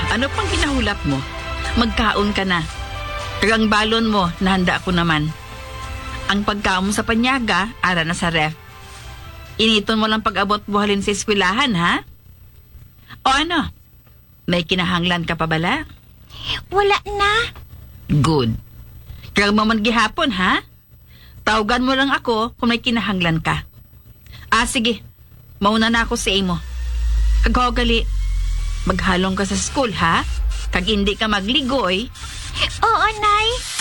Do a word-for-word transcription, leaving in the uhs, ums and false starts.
Ano pang kinahulap mo? Magkaon ka na. Kagang balon mo, nahanda ko naman. Ang pagkaon mo sa panyaga, ara na sa ref. Initon mo lang pag-abot buhalin sa eskwelahan, ha? O ano? May kinahanglan ka pa bala? Wala na. Good. Kaya mo man gihapon, ha? Tawagan mo lang ako kung may kinahanglan ka. Ah, sige. Mauna na ako sa imo. Kaghogali, maghalong ka sa school, ha? Kag hindi ka magligoy. Oo, Nay.